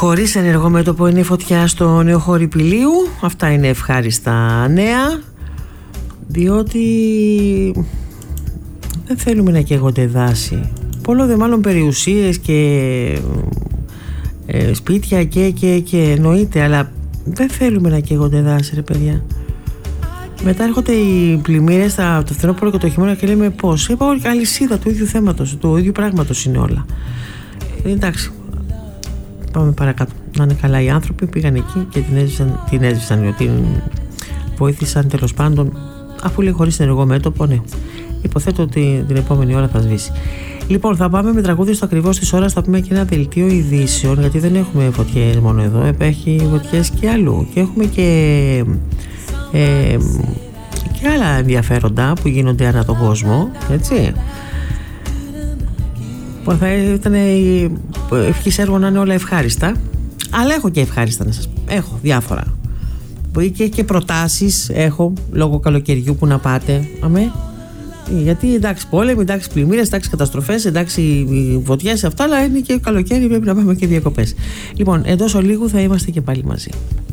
Χωρίς ενεργό μέτωπο είναι η φωτιά στο νεοχώρι Πηλίου. Αυτά είναι ευχάριστα νέα, διότι δεν θέλουμε να καίγονται δάση. Πολλό δε μάλλον περιουσίες και σπίτια και εννοείται, αλλά δεν θέλουμε να καίγονται δάση, ρε παιδιά. Μετά έρχονται οι πλημμύρες το φθινόπωρο και το χειμώνα και λέμε πώς. Είπα όλη αλυσίδα του ίδιου θέματος, του ίδιου πράγματος είναι όλα. Εντάξει, πάμε παρακάτω. Να είναι καλά οι άνθρωποι, πήγαν εκεί και την βοήθησαν τέλος πάντων, αφού λέει χωρίς ενεργό μέτωπο, ναι. Υποθέτω ότι την επόμενη ώρα θα σβήσει. Λοιπόν, θα πάμε με τραγούδι στο ακριβώς της ώρας, θα πούμε και ένα δελτίο ειδήσεων, γιατί δεν έχουμε φωτιές μόνο εδώ, έχει φωτιές και αλλού. Και έχουμε και άλλα ενδιαφέροντα που γίνονται ανά τον κόσμο, έτσι. Θα ήταν ευχής έργο να είναι όλα ευχάριστα, αλλά έχω και ευχάριστα να σας πω. Έχω διάφορα και προτάσεις έχω λόγω καλοκαιριού που να πάτε. Αμέ. Γιατί εντάξει πόλεμοι, εντάξει πλημμύρες, εντάξει καταστροφές, εντάξει φωτιές, αυτά, αλλά είναι και καλοκαίρι, πρέπει να πάμε και διακοπές. Λοιπόν, εντός ολίγου θα είμαστε και πάλι μαζί.